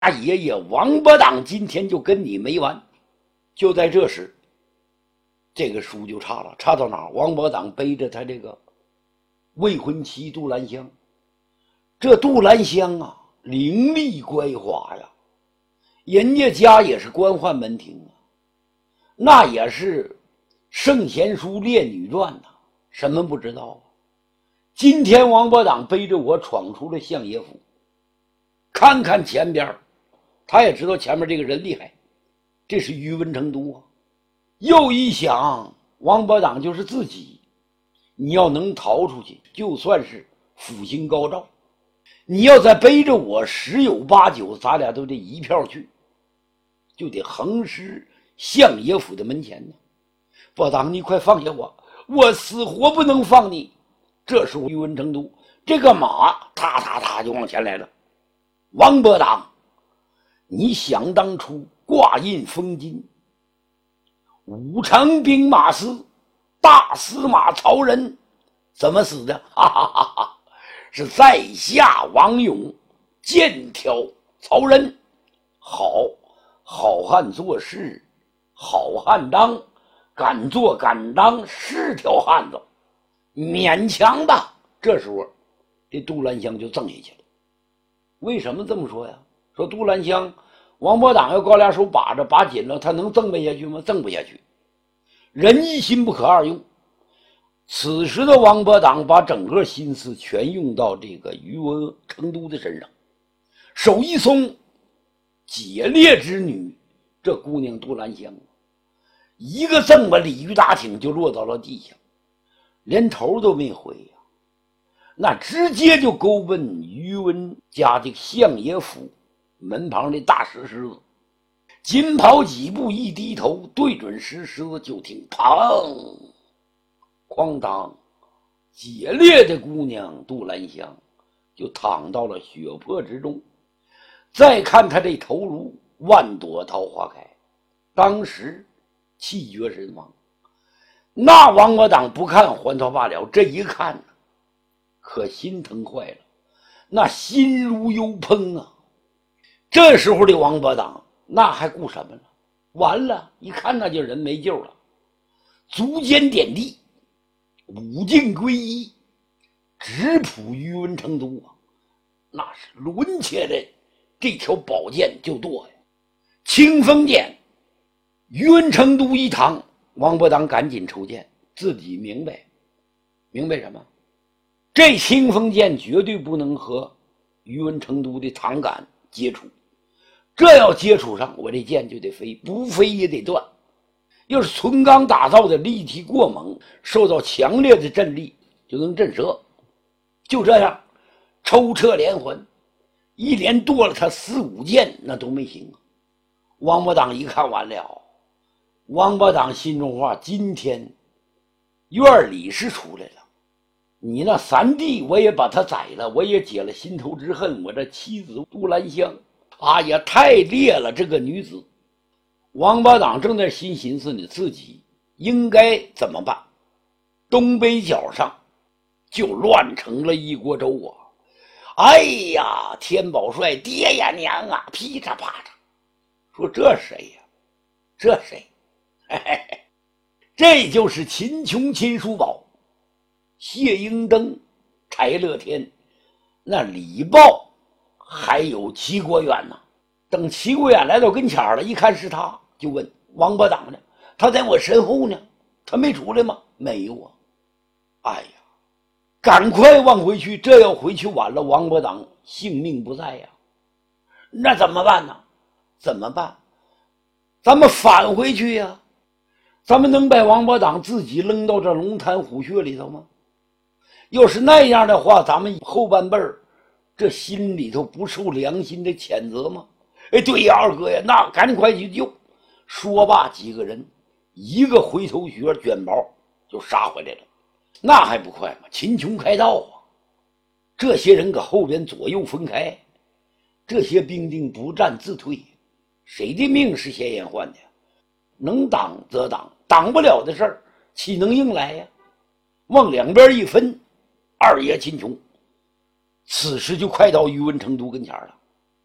爷爷王八党今天就跟你没完。就在这时，这个书就差了，差到哪儿？王八党背着他这个未婚妻杜兰香。这杜兰香啊，伶俐乖滑呀，人家家也是官宦门庭啊，那也是圣贤书烈女传呐，什么不知道啊？今天王八党背着我闯出了相爷府，看看前边，他也知道前面这个人厉害，这是宇文成都啊。又一想，王八党就是自己，你要能逃出去，就算是福星高照。你要再背着我，十有八九咱俩都得一票去，就得横尸相爷府的门前呢。八党，你快放下我，我死活不能放你。这时候宇文成都这个马踏踏踏就往前来了。王八党，你想当初挂印封金，武成兵马司大司马曹仁怎么死的？哈哈哈哈！是在下王勇剑挑曹仁，好汉做事好汉当，敢做敢当是条汉子，勉强的。这时候这杜兰香就赠下去了。为什么这么说呀？说杜兰香王八党要高俩手把着把紧了，他能赠下去吗？赠不下去。人一心不可二用，此时的王八党把整个心思全用到这个宇文成都的身上，手一松，解烈之女这姑娘杜兰香一个这么鲤鱼打挺就落到了地下，连头都没回呀，那直接就勾奔宇文家的相爷府门旁的大石狮子。紧跑几步，一低头对准石狮子，就听砰哐当，解烈的姑娘杜兰香就躺到了血泊之中。再看她这头颅万朵桃花开，当时气绝身亡。那王八党不看还他罢了，这一看可心疼坏了，那心如油烹啊。这时候的王八党那还顾什么呢？完了，一看那就人没救了，足尖点地，武进归一，直扑宇文成都啊！那是抡起来这条宝剑就剁呀！清风剑，宇文成都一躺，王八党赶紧抽剑，自己明白什么？这清风剑绝对不能和宇文成都的躺杆接触。这要接触上，我这剑就得飞，不飞也得断。要是纯钢打造的，力气过猛，受到强烈的震力就能震折。就这样抽撤连环，一连剁了他4、5剑，那都没行。王八党一看完了，王八党心中话：今天院里是出来了，你那三弟我也把他宰了，我也解了心头之恨。我这妻子杜兰香哎呀，太烈了，这个女子。王八党正在寻思呢，自己应该怎么办。东北角上就乱成了一锅粥啊！哎呀，天宝帅爹呀娘啊，噼嚓啪嚓，说这谁呀？这谁？嘿嘿嘿，这就是秦琼、秦叔宝、谢英登、柴乐天，那李豹还有齐国远呢。等齐国远来到跟前了，一看是他，就问王八党呢，他在我身后呢，他没出来吗？没有啊。哎呀，赶快往回去，这要回去晚了，王八党性命不在呀。那怎么办呢？怎么办？咱们返回去呀。咱们能把王八党自己扔到这龙潭虎穴里头吗？要是那样的话，咱们后半辈儿这心里头不受良心的谴责吗？哎，对呀，二哥呀，那赶快去救。说罢，几个人一个回头靴卷包就杀回来了。那还不快吗？秦琼开道啊！这些人搁后边左右分开，这些兵丁不战自退，谁的命是闲言换的？能挡则挡，挡不了的事儿岂能硬来呀？往两边一分，二爷秦琼此时就快到宇文成都跟前了。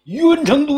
宇文成都